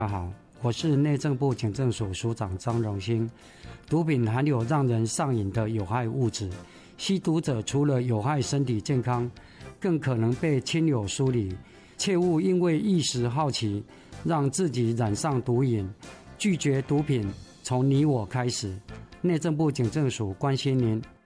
大家好，我是内政部警政署署长张荣兴。毒品含有让人上瘾的有害物质，吸毒者除了有害身体健康，更可能被亲友疏离。切勿因为一时好奇，让自己染上毒瘾。拒绝毒品，从你我开始。内政部警政署关心您。